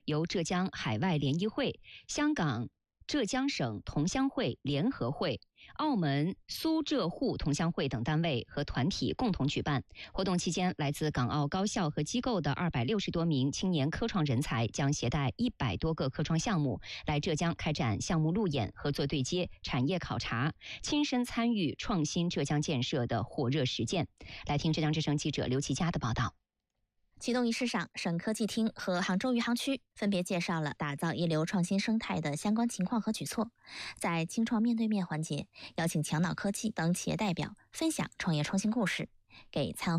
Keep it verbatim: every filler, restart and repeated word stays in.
由浙江海外联谊会、香港浙江省同乡会联合会、澳门苏浙沪同乡会等单位和团体共同举办。活动期间，来自港澳高校和机构的二百六十多名青年科创人才将携带一百多个科创项目来浙江开展项目路演、合作对接、产业考察，亲身参与创新浙江建设的火热实践。来听浙江之声记者刘其佳的报道。 启动仪式上，省科技厅和杭州余杭区分别介绍了打造一流创新生态的相关情况和举措。在青创面对面环节，邀请强脑科技等企业代表分享创业创新故事，给参